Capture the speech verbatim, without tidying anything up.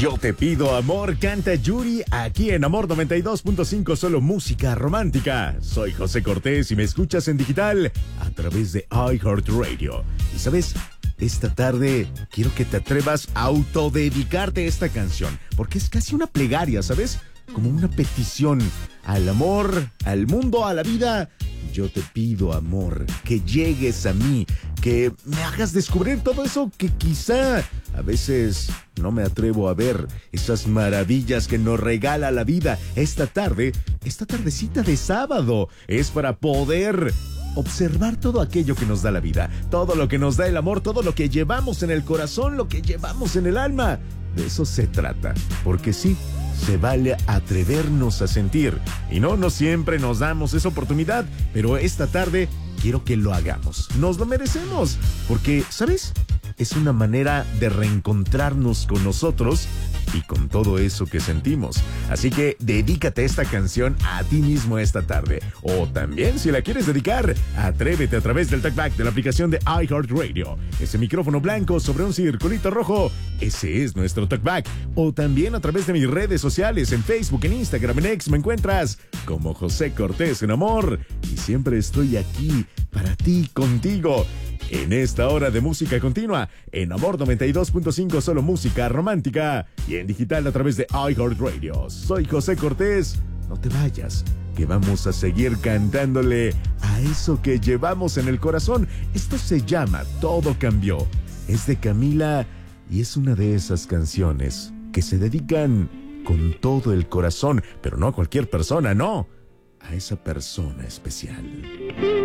Yo te pido amor, canta Yuri aquí en Amor noventa y dos punto cinco, solo música romántica. Soy José Cortés y me escuchas en digital a través de iHeartRadio. Y sabes, esta tarde quiero que te atrevas a autodedicarte esta canción, porque es casi una plegaria, ¿sabes? Como una petición al amor, al mundo, a la vida. Yo te pido amor, que llegues a mí, que me hagas descubrir todo eso que quizá a veces no me atrevo a ver, esas maravillas que nos regala la vida. Esta tarde, esta tardecita de sábado, es para poder observar todo aquello que nos da la vida, todo lo que nos da el amor, todo lo que llevamos en el corazón, lo que llevamos en el alma. De eso se trata, porque sí, se vale atrevernos a sentir. Y no, no siempre nos damos esa oportunidad, pero esta tarde quiero que lo hagamos. Nos lo merecemos, porque, ¿sabes? Es una manera de reencontrarnos con nosotros y con todo eso que sentimos. Así que dedícate esta canción a ti mismo esta tarde. O también, si la quieres dedicar, atrévete a través del talkback de la aplicación de iHeartRadio. Ese micrófono blanco sobre un circulito rojo, ese es nuestro talkback. O también a través de mis redes sociales, en Facebook, en Instagram, en X, me encuentras como José Cortés en Amor. Y siempre estoy aquí para ti, contigo, en esta hora de música continua, en Amor noventa y dos punto cinco, solo música romántica, y en digital a través de iHeartRadio. Soy José Cortés, no te vayas, que vamos a seguir cantándole a eso que llevamos en el corazón. Esto se llama Todo Cambió, es de Camila y es una de esas canciones que se dedican con todo el corazón, pero no a cualquier persona, no, a esa persona especial.